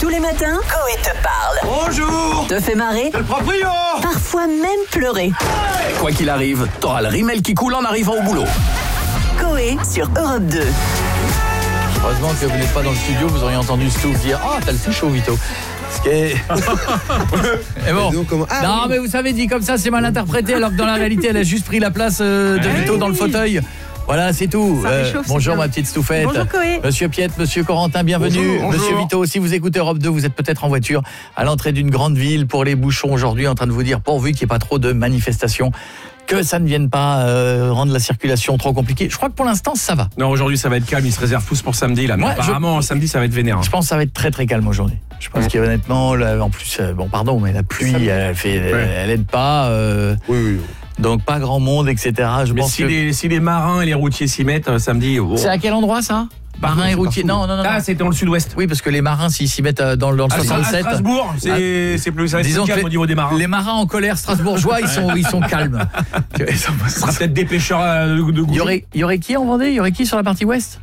Tous les matins, Coé te parle. Bonjour. Te fait marrer, C'est le proprio. parfois même pleurer. Quoi qu'il arrive, t'auras le rimel qui coule en arrivant au boulot. Coé sur Europe 2. Heureusement que vous n'êtes pas dans le studio, vous auriez entendu Stouff dire « Ah, t'as le plus chaud, Vito !» Ce qui est... Et bon. Non, mais vous savez, dit comme ça, c'est mal interprété, alors que dans la réalité, elle a juste pris la place de Vito dans le fauteuil. Voilà, c'est tout. Bonjour ma petite Stouffette. Bonjour Coé. Monsieur Piette, monsieur Corentin, bienvenue. Bonjour. Monsieur Vito, si vous écoutez Europe 2, vous êtes peut-être en voiture à l'entrée d'une grande ville pour les bouchons aujourd'hui, en train de vous dire, pourvu qu'il n'y ait pas trop de manifestations, que ça ne vienne pas rendre la circulation trop compliquée. Je crois que pour l'instant, ça va. Non, aujourd'hui ça va être calme, ils se réservent tous pour samedi là. Mais Ouais, apparemment samedi ça va être vénère. Je pense que ça va être très très calme aujourd'hui. Je pense qu'honnêtement, là, en plus, bon pardon, mais la pluie, elle aide pas. Oui. Donc pas grand monde, etc. Je Mais pense si les marins et les routiers s'y mettent samedi... C'est à quel endroit ça? Marins et routiers. Non. Ah, c'est dans le sud-ouest. Oui, parce que les marins, s'ils s'y mettent dans le 67... À Strasbourg, c'est plus, ça va être disons plus calme que au niveau des marins. Les marins en colère strasbourgeois, ils sont calmes. Ce sera peut-être des pêcheurs de goût. Il y aurait qui en Vendée? Il y aurait qui sur la partie ouest?